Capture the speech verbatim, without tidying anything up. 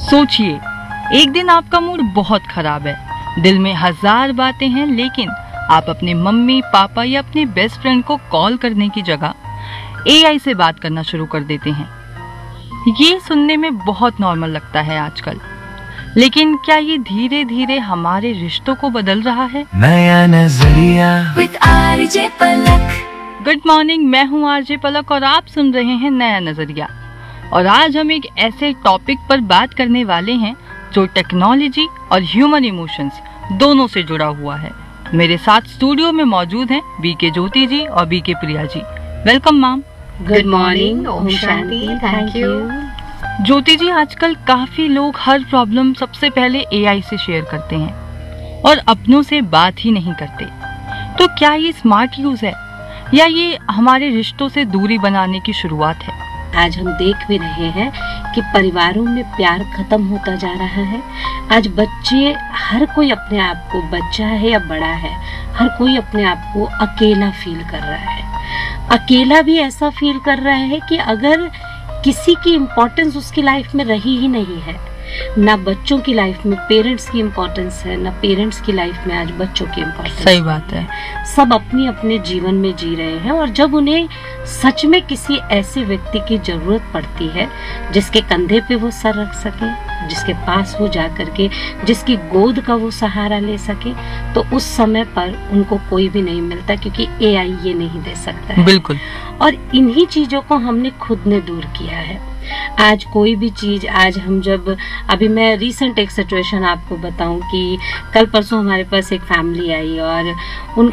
सोचिए, एक दिन आपका मूड बहुत खराब है, दिल में हजार बातें हैं, लेकिन आप अपने मम्मी पापा या अपने बेस्ट फ्रेंड को कॉल करने की जगह एआई से बात करना शुरू कर देते हैं। ये सुनने में बहुत नॉर्मल लगता है आजकल, लेकिन क्या ये धीरे धीरे हमारे रिश्तों को बदल रहा है? नया नजरिया with RJ Palak. Good morning, मैं हूँ आरजे पलक और आप सुन रहे हैं नया नजरिया। और आज हम एक ऐसे टॉपिक पर बात करने वाले हैं जो टेक्नोलॉजी और ह्यूमन इमोशंस दोनों से जुड़ा हुआ है। मेरे साथ स्टूडियो में मौजूद हैं बीके ज्योति जी और BK Priya ji. Welcome ma'am. Good morning, Om Shanti, thank you. ज्योति जी, आजकल काफी लोग हर प्रॉब्लम सबसे पहले एआई से शेयर करते हैं और अपनों से बात ही नहीं करते। तो क्या ये स्मार्ट यूज है या ये हमारे रिश्तों से दूरी बनाने की शुरुआत है? आज हम देख भी रहे हैं कि परिवारों में प्यार खत्म होता जा रहा है। आज बच्चे, हर कोई अपने आप को, बच्चा है या बड़ा है, हर कोई अपने आप को अकेला फील कर रहा है। अकेला भी ऐसा फील कर रहा है कि अगर किसी की इम्पोर्टेंस उसकी लाइफ में रही ही नहीं है, ना बच्चों की लाइफ में पेरेंट्स की इम्पोर्टेंस है, ना पेरेंट्स की लाइफ में आज बच्चों की इम्पोर्टेंस। सही बात है। सब अपनी अपने जीवन में जी रहे हैं और जब उन्हें सच में किसी ऐसे व्यक्ति की जरूरत पड़ती है जिसके कंधे पे वो सर रख सके, जिसके पास वो जा करके जिसकी गोद का वो सहारा ले सके, तो उस समय पर उनको कोई भी नहीं मिलता, क्योंकि एआई ये नहीं दे सकता है। बिल्कुल। और इन्हीं चीजों को हमने खुद ने दूर किया है। आज कोई भी चीज, आज हम जब, अभी मैं रीसेंट एक सिचुएशन आपको बताऊं कि कल परसों हमारे पास एक फैमिली आई और उनका